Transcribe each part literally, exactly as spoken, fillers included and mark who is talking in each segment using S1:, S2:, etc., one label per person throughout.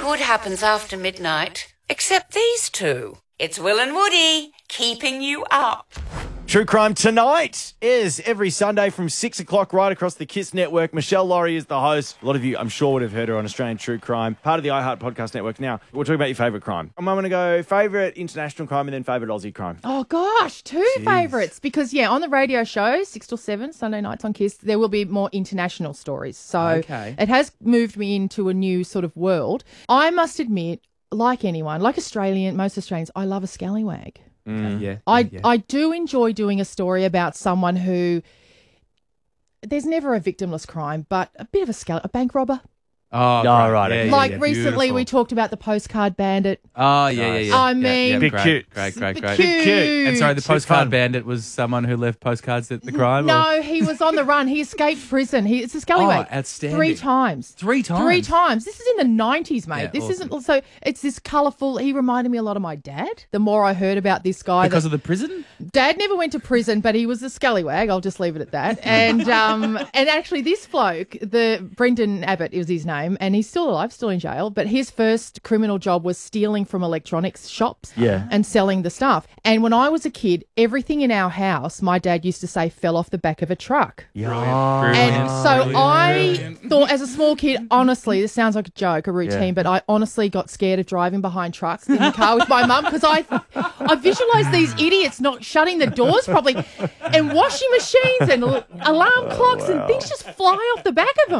S1: good happens after midnight, except these two. It's Will and Woody, keeping you up.
S2: True Crime Tonight is every Sunday from six o'clock right across the KISS network. Michelle Laurie is the host. A lot of you, I'm sure, would have heard her on Australian True Crime, part of the iHeart Podcast Network. Now, we're talking about your favourite crime. I'm going to go favourite international crime and then favourite Aussie crime.
S3: Oh, gosh, two favourites. Because, yeah, on the radio show, six till seven, Sunday nights on KISS, there will be more international stories. So
S4: Okay.
S3: it has moved me into a new sort of world. I must admit, like anyone, like Australian, most Australians, I love a scallywag.
S4: Mm. Yeah,
S3: I,
S4: yeah.
S3: I do enjoy doing a story about someone who, there's never a victimless crime, but a bit of a scall- a bank robber.
S4: Oh,
S2: Oh,
S4: great.
S2: right,
S4: Yeah,
S2: okay.
S4: yeah,
S3: like
S4: yeah.
S3: recently
S4: Beautiful.
S3: we talked about the postcard bandit.
S4: Oh, yeah, yeah, yeah.
S3: I
S4: Yeah,
S3: mean-
S4: yeah,
S2: Big
S4: great,
S2: cute.
S4: Great, great,
S3: Big
S4: great.
S3: cute.
S2: cute.
S4: And sorry, the
S2: Super
S4: postcard
S2: fun.
S4: bandit was someone who left postcards at the crime? or-
S3: No, he was on the run. He escaped prison. He, it's a scallywag.
S4: Oh, outstanding.
S3: Three times.
S4: Three times?
S3: Three times. This is in the nineties, mate.
S4: Yeah,
S3: this
S4: awesome.
S3: isn't also, it's this colourful, he reminded me a lot of my dad. The more I heard about this guy.
S4: Because
S3: that,
S4: of the prison?
S3: Dad never went to prison, but he was a scallywag. I'll just leave it at that. And um, and actually this bloke, the Brendan Abbott was his name, and he's still alive, still in jail, but his first criminal job was stealing from electronics shops
S2: Yeah.
S3: and selling the stuff. And when I was a kid, everything in our house, my dad used to say, fell off the back of a truck.
S2: Yeah.
S3: And so I thought, as a small kid, honestly, this sounds like a joke, a routine,
S2: Yeah.
S3: but I honestly got scared of driving behind trucks in the car with my mum because I, I visualised these idiots not shutting the doors properly, and washing machines and al- alarm clocks and things just fly off the back of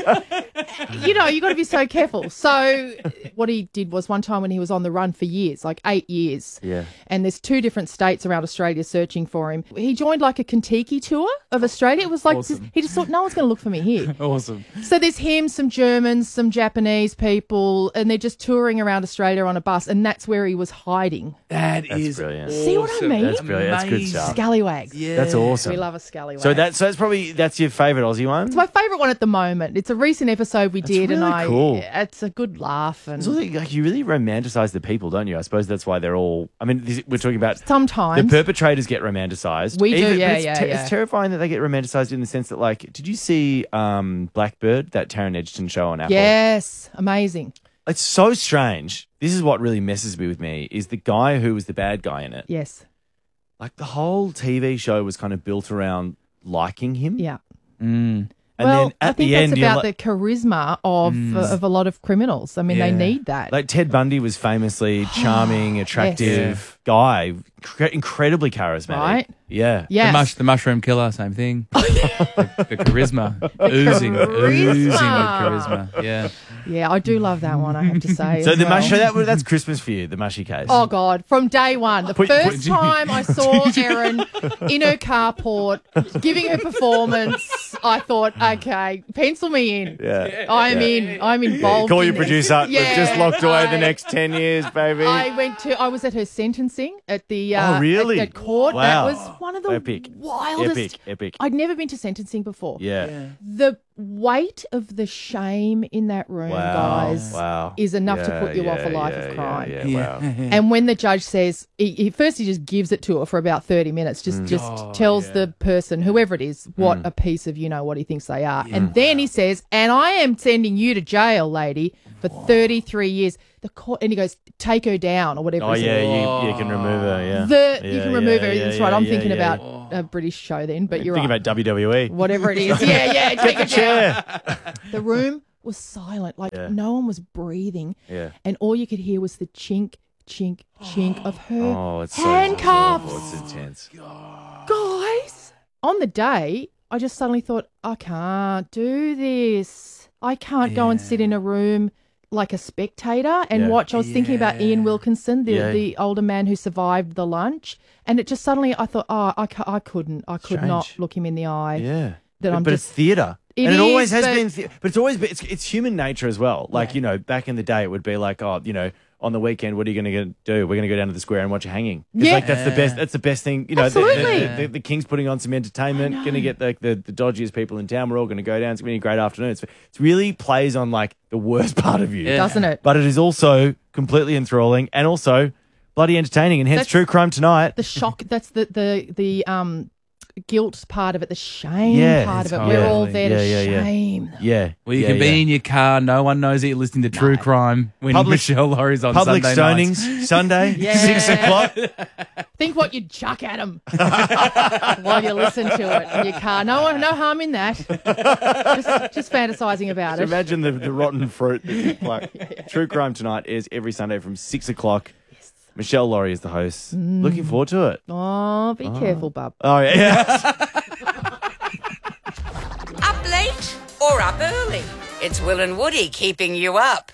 S3: them. You know, you got to be so careful. So what he did was one time when he was on the run for years, like eight years,
S2: Yeah.
S3: and there's two different states around Australia searching for him. He joined like a Kentucky tour of Australia. It was like,
S4: Awesome.
S3: he just thought, no one's going to look for me here.
S4: Awesome.
S3: So there's him, some Germans, some Japanese people, and they're just touring around Australia on a bus, and that's where he was hiding.
S4: That
S2: That's
S4: is
S2: brilliant.
S3: See what I
S4: awesome.
S3: mean?
S2: That's brilliant. That's good
S4: Amazing.
S2: stuff.
S3: Scallywags.
S4: Yeah.
S2: That's awesome.
S3: We love a scallywag.
S2: So that's so that's probably that's your favourite Aussie one.
S3: it's my favourite one at the moment. It's a recent episode we did, and
S2: really
S3: I
S2: cool.
S3: it's a good laugh. And
S2: It's also, like, you really romanticize the people, don't you? I suppose that's why they're all. I mean, this, we're talking about the
S3: sometimes
S2: perpetrators get romanticized.
S3: We do,
S2: Even- but
S3: yeah,
S2: it's
S3: yeah,
S2: te-
S3: yeah.
S2: It's terrifying that they get romanticized in the sense that, like, did you see um, Blackbird, that Taron Egerton show on Apple?
S3: yes, amazing.
S2: It's so strange. This is what really messes me with me, is the guy who was the bad guy in it.
S3: Yes,
S2: Like, the whole T V show was kind of built around liking him.
S3: yeah.
S4: Mm.
S2: And
S3: well,
S2: then at
S3: I think
S2: the
S3: that's
S2: end, you're
S3: about
S2: like,
S3: the charisma of of a lot of criminals. I mean, they
S4: Yeah.
S3: need that.
S2: like Ted Bundy was famously charming, attractive guy, cre- incredibly charismatic.
S3: Right.
S2: Yeah.
S3: yes.
S4: The, mush, the mushroom killer, same thing. the, the charisma. oozing,
S3: charisma.
S4: oozing with charisma. Yeah.
S3: Yeah, I do love that one, I have to say.
S2: So
S3: as
S2: the
S3: well.
S2: mushy, that, that's Christmas for you, the mushy case.
S3: Oh, God. From day one. The
S2: Put-
S3: first
S2: put-
S3: time I saw Erin in her carport giving her performance, I thought, okay, pencil me in.
S2: Yeah.
S3: I'm
S2: Yeah.
S3: in. I'm involved.
S2: Call
S3: in
S2: your
S3: this.
S2: producer. We've
S3: Yeah,
S2: just locked away the
S3: I-
S2: next ten years, baby.
S3: I went to, I was at her sentencing at the, uh,
S2: Oh, really?
S3: at, at court.
S2: Wow.
S3: That was one of the
S2: Epic.
S3: wildest.
S2: Epic, epic.
S3: I'd never been to sentencing before.
S2: Yeah.
S3: The weight of the shame in that room,
S2: Wow.
S3: guys,
S2: Wow.
S3: is enough to
S2: Yeah,
S3: put you off a
S2: yeah,
S3: life
S2: yeah,
S3: of crime.
S2: Yeah, yeah, wow.
S3: And when the judge says, he, he first he just gives it to her for about thirty minutes, just just
S4: Oh,
S3: tells
S4: yeah.
S3: the person, whoever it is, what
S2: Mm.
S3: a piece of you know what he thinks they are, and then he says, "And I am sending you to jail, lady, for thirty-three years." The court, and he goes, "Take her down," or whatever.
S2: Oh,
S3: he
S2: yeah,
S3: said.
S2: you, you can remove her, yeah.
S3: The you
S2: Yeah,
S3: can remove
S2: yeah,
S3: her.
S2: yeah,
S3: That's
S2: yeah,
S3: right. I'm
S2: yeah,
S3: thinking
S2: yeah.
S3: about a British show then, but you're
S2: Think
S3: right.
S2: about W W E.
S3: Whatever it is, yeah, yeah. Take
S2: The
S3: it down.
S2: chair.
S3: The room was silent, like
S2: Yeah.
S3: no one was breathing,
S2: Yeah.
S3: and all you could hear was the chink, chink, chink of her
S2: Oh, it's so
S3: handcuffs.
S2: Oh, it's intense.
S3: Guys, on the day, I just suddenly thought, I can't do this. I can't go and sit in a room like a spectator and
S2: Yeah.
S3: watch. I was thinking about Ian Wilkinson, the,
S2: Yeah.
S3: the older man who survived the lunch, and it just suddenly I thought, oh, I, ca- I couldn't, I could not
S2: Strange.
S3: look him in the eye.
S2: Yeah.
S3: That
S2: but
S3: I'm
S2: but
S3: just-
S2: it's theatre.
S3: It
S2: and it always
S3: is,
S2: has
S3: but-
S2: been, the- but it's always been, it's, it's human nature as well. Like, you know, back in the day, it would be like, oh, you know, on the weekend, what are you going to do? We're going to go down to the square and watch a hanging. It's
S3: Yeah.
S2: like that's the best. That's the best thing. You know, the, the,
S3: Absolutely.
S2: the, the, the King's putting on some entertainment. Going to get the, the the dodgiest people in town. We're all going to go down. It's going to be a great afternoon. It's, it really plays on like the worst part of you,
S4: Yeah.
S3: Doesn't it?
S2: but it is also completely enthralling and also bloody entertaining. And hence,
S3: That's-
S2: True Crime Tonight.
S3: The shock, that's the, the, the, um, guilt part of it, the shame
S2: Yeah,
S3: part of it.
S4: totally.
S3: We're all there to
S2: Yeah, yeah, yeah.
S3: shame.
S2: Yeah.
S4: Well, you
S2: yeah,
S4: can
S2: yeah.
S4: be in your car. No one knows that you're listening to true crime when
S2: Public-
S4: Michelle Laurie's on
S2: Public
S4: Sunday
S2: stonings,
S4: nights.
S2: Sunday,
S3: Yeah.
S2: six o'clock.
S3: Think what you'd chuck at them while you listen to it in your car. No, no harm in that. Just, just fantasizing about
S2: So
S3: it.
S2: imagine the, the rotten fruit that you pluck. True Crime Tonight is every Sunday from six o'clock. Michelle Laurie is the host. Looking forward to it.
S3: Oh, be careful, bub.
S2: Oh, yeah.
S1: Up late or up early? It's Will and Woody keeping you up.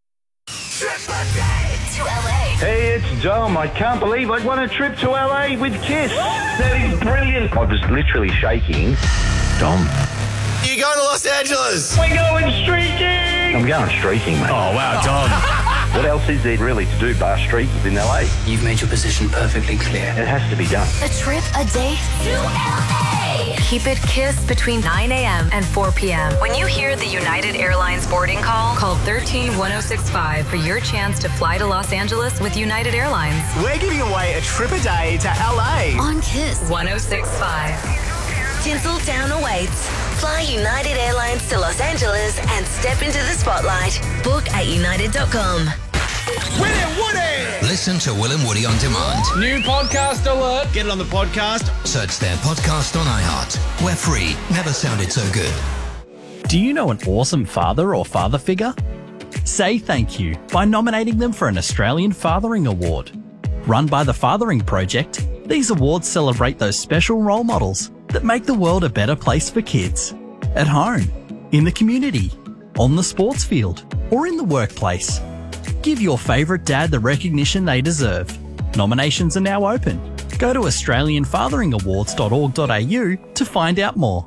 S5: Hey, it's Dom. I can't believe I won a trip to L A with Kiss. That is brilliant. I was literally shaking.
S2: Dom.
S6: You going to Los Angeles?
S5: We're going streaking. I'm going streaking, mate.
S6: Oh, wow, Dom.
S5: What else is there really to do bar streaking in L A?
S7: You've made your position perfectly clear.
S5: It has to be done.
S8: A trip, a date to L A. Keep it Kiss between nine a.m. and four p.m. When you hear the United Airlines boarding call, call one three one oh six five for your chance to fly to Los Angeles with United Airlines.
S6: We're giving away a trip a day to L A.
S8: On Kiss one oh six point five. Tinseltown awaits. Fly United Airlines to Los Angeles and step into the spotlight. Book at united dot com.
S6: Will and Woody!
S9: Listen to Will and Woody on demand.
S4: New podcast alert.
S6: Get it on the podcast.
S9: Search their podcast on iHeart. We're free. Never sounded so good.
S10: Do you know an awesome father or father figure? Say thank you by nominating them for an Australian Fathering Award. Run by the Fathering Project, these awards celebrate those special role models that make the world a better place for kids. At home, in the community, on the sports field, or in the workplace. Give your favourite dad the recognition they deserve. Nominations are now open. Go to australian fathering awards dot org dot a u to find out more.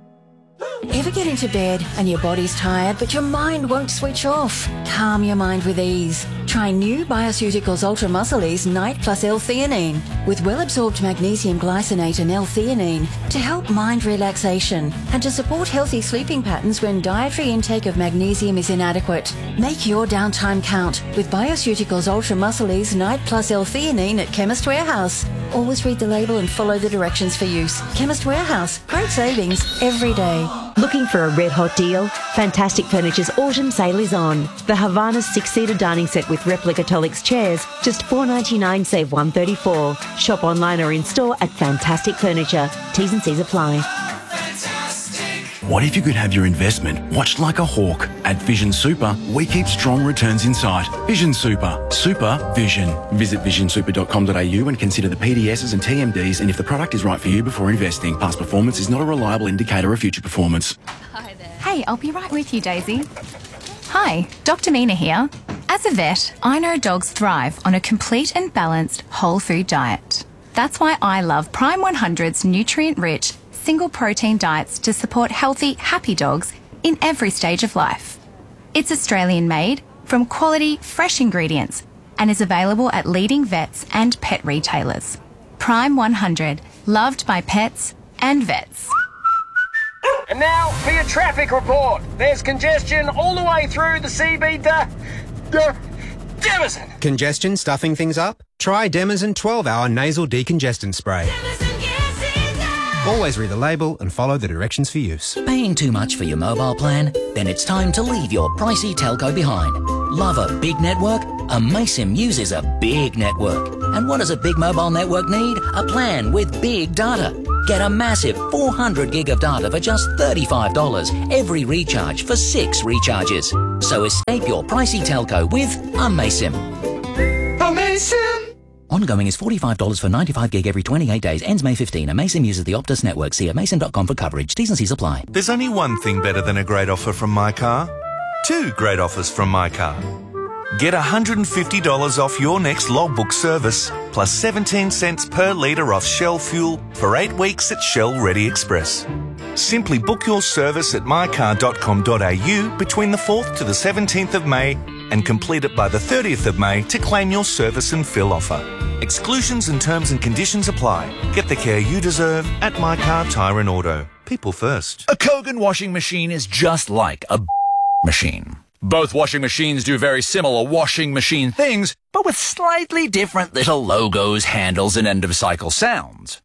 S11: Ever get into bed and your body's tired but your mind won't switch off? Calm your mind with ease. Try new Bioceuticals Ultra Muscle Ease Night Plus L-Theanine with well-absorbed magnesium glycinate and L-Theanine to help mind relaxation and to support healthy sleeping patterns when dietary intake of magnesium is inadequate. Make your downtime count with Bioceuticals Ultra Muscle Ease Night Plus L-Theanine at Chemist Warehouse. Always read the label and follow the directions for use. Chemist Warehouse. Great savings every day.
S12: Looking for a red-hot deal? Fantastic Furniture's autumn sale is on. The Havana's six-seater dining set with replica Tolix chairs, just four ninety-nine, save one thirty-four. Shop online or in-store at Fantastic Furniture. T's and C's apply.
S13: What if you could have your investment watched like a hawk? At Vision Super, we keep strong returns in sight. Vision Super. Super Vision. Visit vision super dot com dot a u and consider the P D Ss and T M Ds and if the product is right for you before investing. Past performance is not a reliable indicator of future performance.
S14: Hi there. Hey, I'll be right with you, Daisy. Hi, Doctor Mina here. As a vet, I know dogs thrive on a complete and balanced whole food diet. That's why I love Prime one hundred's nutrient-rich, single protein diets to support healthy, happy dogs in every stage of life. It's Australian made from quality, fresh ingredients and is available at leading vets and pet retailers. Prime one hundred, loved by pets and vets.
S15: And now for your traffic report. There's congestion all the way through the C B D. D- Demison.
S16: Congestion stuffing things up? Try Demison twelve hour nasal decongestant spray. Always read the label and follow the directions for use.
S17: Paying too much for your mobile plan? Then it's time to leave your pricey telco behind. Love a big network? Amaysim uses a big network. And what does a big mobile network need? A plan with big data. Get a massive four hundred gig of data for just thirty-five dollars every recharge for six recharges. So escape your pricey telco with Amaysim.
S15: Amaysim!
S17: Ongoing is forty-five dollars for ninety-five gig every twenty-eight days. Ends May fifteenth. Amaysim uses the Optus network. See amaysim dot com for coverage. T's and C's apply.
S18: There's only one thing better than a great offer from My Car. Two great offers from My Car. Get one hundred fifty dollars off your next logbook service, plus seventeen cents per litre off Shell fuel for eight weeks at Shell Ready Express. Simply book your service at my car dot com dot a u between the fourth to the seventeenth of May and complete it by the thirtieth of May to claim your service and fill offer. Exclusions and terms and conditions apply. Get the care you deserve at My Car Tyre and Auto. People first.
S19: A Kogan washing machine is just like a machine. Both washing machines do very similar washing machine things, but with slightly different little logos, handles, and end-of-cycle sounds.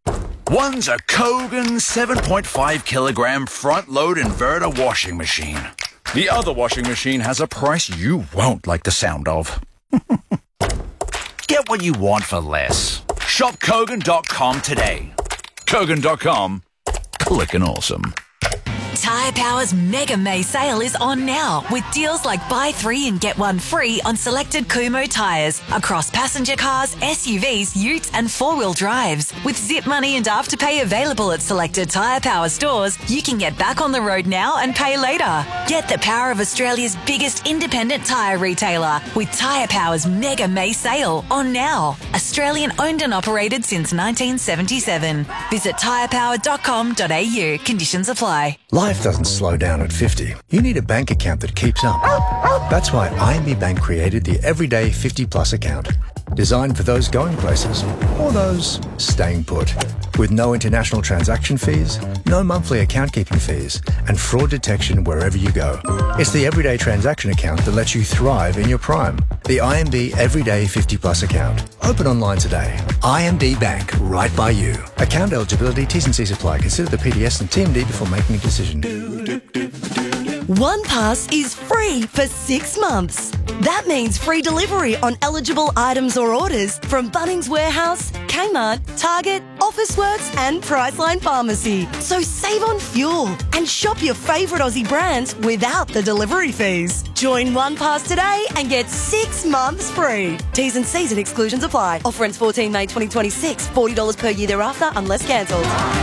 S19: One's a Kogan seven point five kilogram front-load inverter washing machine. The other washing machine has a price you won't like the sound of. Get what you want for less. Shop Kogan dot com today. Kogan dot com. Clickin' awesome.
S20: Tyre Power's Mega May sale is on now with deals like buy three and get one free on selected Kumho tyres across passenger cars, S U Vs, utes and four-wheel drives. With Zip Money and Afterpay available at selected Tyre Power stores, you can get back on the road now and pay later. Get the power of Australia's biggest independent tyre retailer with Tyre Power's Mega May sale on now. Australian owned and operated since nineteen seventy-seven. Visit tyre power dot com dot a u. Conditions apply.
S21: Life doesn't slow down at fifty. You need a bank account that keeps up. That's why I M B Bank created the Everyday fifty Plus account. Designed for those going places or those staying put. With no international transaction fees, no monthly account keeping fees, and fraud detection wherever you go. It's the everyday transaction account that lets you thrive in your prime. The I M B Everyday fifty Plus account. Open online today. I M B Bank, right by you. Account eligibility, T's and C's apply. Consider the P D S and T M D before making a decision.
S22: OnePass is free for six months. That means free delivery on eligible items or orders from Bunnings Warehouse, Kmart, Target, Officeworks and Priceline Pharmacy. So save on fuel and shop your favourite Aussie brands without the delivery fees. Join OnePass today and get six months free. T's and C's and exclusions apply. Offer ends fourteen May twenty twenty-six. forty dollars per year thereafter unless cancelled.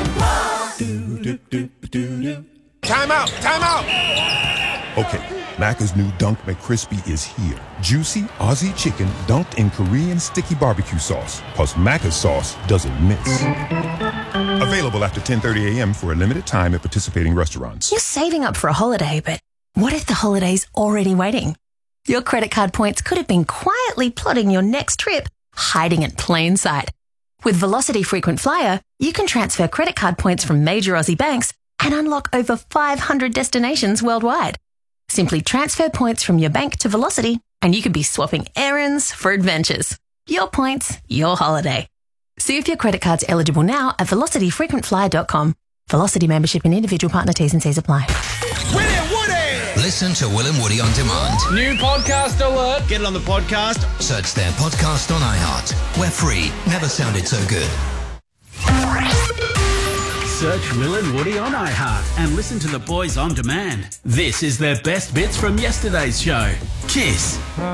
S23: Time out! Time out! Okay, Macca's new Dunk McCrispy is here. Juicy Aussie chicken dunked in Korean sticky barbecue sauce. Plus Macca's sauce doesn't miss. Available after ten thirty a.m. for a limited time at participating restaurants.
S24: You're saving up for a holiday, but what if the holiday's already waiting? Your credit card points could have been quietly plotting your next trip, hiding in plain sight. With Velocity Frequent Flyer, you can transfer credit card points from major Aussie banks and unlock over five hundred destinations worldwide. Simply transfer points from your bank to Velocity and you could be swapping errands for adventures. Your points, your holiday. See if your credit card's eligible now at velocity frequent flyer dot com. Velocity membership and individual partner T's and C's apply.
S9: Listen to Will and Woody on demand.
S6: New podcast alert. Get it on the podcast.
S9: Search their podcast on iHeart. We're free. Never sounded so good.
S25: Search Will and Woody on iHeart and listen to the boys on demand. This is their best bits from yesterday's show. Kiss.